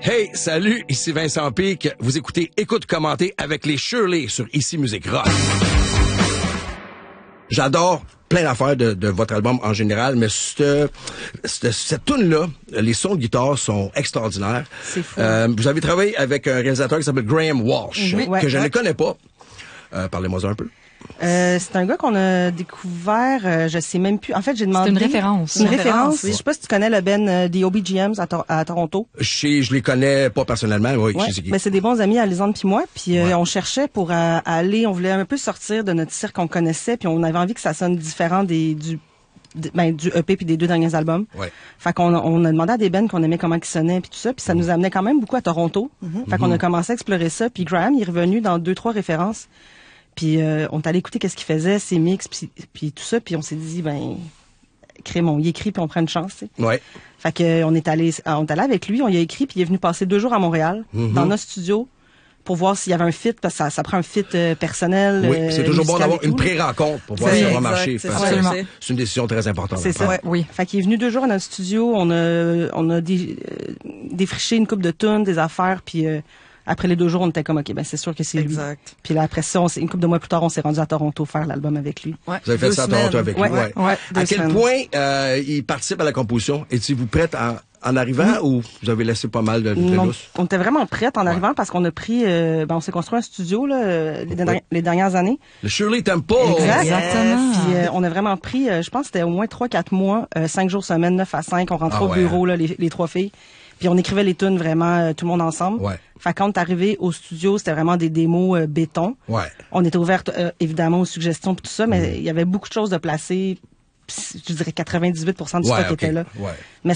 Hey, salut, ici Vincent Pic. Vous écoutez Écoute commenter avec les Shirley sur Ici Musique Rock. J'adore plein d'affaires de votre album en général, mais cette tune-là, les sons de guitare sont extraordinaires. C'est fou. Vous avez travaillé avec un réalisateur qui s'appelle Graham Walsh, que je ne connais pas. Parlez-moi un peu. C'est un gars qu'on a découvert, je sais même plus. En fait, j'ai demandé... C'est une référence. C'est une référence. Oui. Je sais pas si tu connais le band des OBGMs à Toronto. Je les connais pas personnellement, oui. Ouais, Je sais qui. mais c'est des bons amis, Alexandre puis moi. Puis on cherchait pour aller, on voulait un peu sortir de notre cirque qu'on connaissait, puis on avait envie que ça sonne différent du EP puis des 2 derniers albums. Ouais. Fait qu'on a demandé à des bands qu'on aimait comment ils sonnaient puis tout ça, puis ça nous amenait quand même beaucoup à Toronto. Fait qu'on a commencé à explorer ça, puis Graham il est revenu dans 2-3 références. Puis on est allé écouter qu'est-ce qu'il faisait, ses mix, puis tout ça, puis on s'est dit il écrit puis on prend une chance. T'sais. Ouais. Fait que on est allé avec lui, on y a écrit puis il est venu passer 2 jours à Montréal dans notre studio pour voir s'il y avait un fit parce que ça prend un fit personnel. Oui, c'est toujours bon musical d'avoir une pré-rencontre pour voir si ça va marcher. C'est C'est une décision très importante. C'est ça. Ouais, oui. Fait qu'il est venu 2 jours à notre studio, on a défriché une couple de tunes, des affaires, puis après les 2 jours, on était comme, OK, c'est sûr que c'est lui. Exact. Puis là, après ça, une couple de mois plus tard, on s'est rendu à Toronto faire l'album avec lui. Ouais. Vous avez fait 2 ça à semaines. Toronto avec lui. Ouais. À 2 quel semaines. point il participe à la composition? Étiez-vous prête en arrivant ou vous avez laissé pas mal de Non, lousse? on était vraiment prêts en arrivant parce qu'on a pris, on s'est construit un studio là, les dernières années. Le Shirley Temple! Exactement. Puis on a vraiment pris, je pense que c'était au moins 3-4 mois, 5 jours semaine, 9 à 5, on rentrait au bureau, là, les 3 filles. Puis on écrivait les tunes vraiment tout le monde ensemble. Ouais. Fait que quand on est arrivé au studio, c'était vraiment des démos béton. Ouais. On était ouverte évidemment aux suggestions et tout ça, mais il y avait beaucoup de choses de placer. Je dirais 98% du stock était là. Ouais. Mais